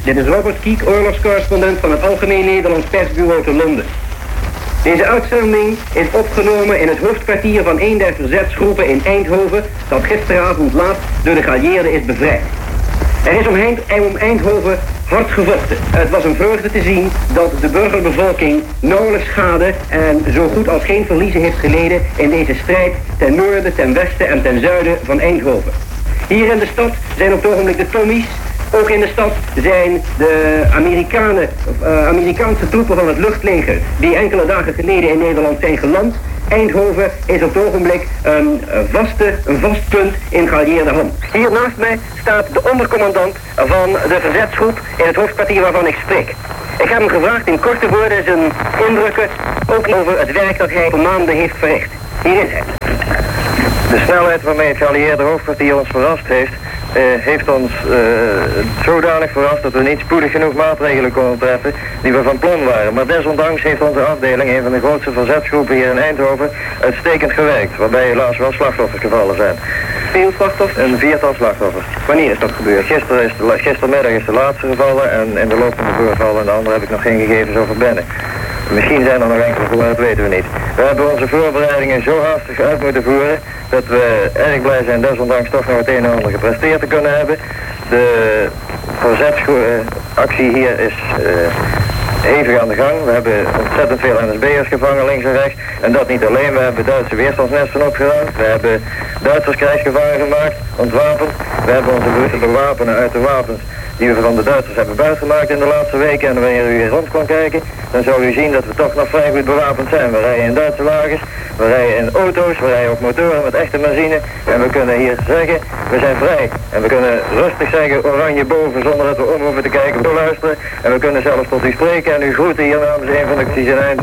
Dit is Robert Kiek, oorlogscorrespondent van het Algemeen Nederlands Persbureau te Londen. Deze uitzending is opgenomen in het hoofdkwartier van een der verzetsgroepen in Eindhoven, dat gisteravond laat door de geallieerden is bevrijd. Er is om Eindhoven hard gevochten. Het was een vreugde te zien dat de burgerbevolking nauwelijks schade en zo goed als geen verliezen heeft geleden in deze strijd ten noorden, ten westen en ten zuiden van Eindhoven. Hier in de stad zijn op het ogenblik de Tommies. Ook in de stad zijn de Amerikaanse troepen van het luchtleger die enkele dagen geleden in Nederland zijn geland. Eindhoven is op het ogenblik een vast punt in geallieerde hand. Hier naast mij staat de ondercommandant van de verzetsgroep in het hoofdkwartier waarvan ik spreek. Ik heb hem gevraagd in korte woorden zijn indrukken ook over het werk dat hij voor maanden heeft verricht. Hier is hij. De snelheid waarmee het geallieerde hoofdkwartier ons verrast heeft ons zodanig verrast dat we niet spoedig genoeg maatregelen konden treffen die we van plan waren. Maar desondanks heeft onze afdeling, een van de grootste verzetsgroepen hier in Eindhoven, uitstekend gewerkt, waarbij helaas wel slachtoffers gevallen zijn. Veel slachtoffers? Een 4-tal slachtoffers. Wanneer is dat gebeurd? Gistermiddag is de laatste gevallen en in de loop van de voorvallen en de andere heb ik nog geen gegevens over binnen. Misschien zijn er nog enkele voor, dat weten we niet. We hebben onze voorbereidingen zo haastig uit moeten voeren dat we erg blij zijn desondanks toch nog het een en ander gepresteerd te kunnen hebben. De verzetsactie hier is hevig aan de gang. We hebben ontzettend veel NSB'ers gevangen links en rechts. En dat niet alleen, we hebben Duitse weerstandsnesten opgedaan. We hebben Duitsers krijgsgevangen gemaakt, ontwapend. We hebben onze brute bewapenen uit de wapens die we van de Duitsers hebben buitgemaakt in de laatste weken. En wanneer u hier rond kan kijken, dan zou u zien dat we toch nog vrij goed bewapend zijn. We rijden in Duitse wagens, we rijden in auto's, we rijden op motoren met echte benzine. En we kunnen hier zeggen, we zijn vrij. En we kunnen rustig zeggen, oranje boven, zonder dat we om hoeven te kijken of luisteren. En we kunnen zelfs tot u spreken en u groeten hier namens een van de acties in Eindhoven.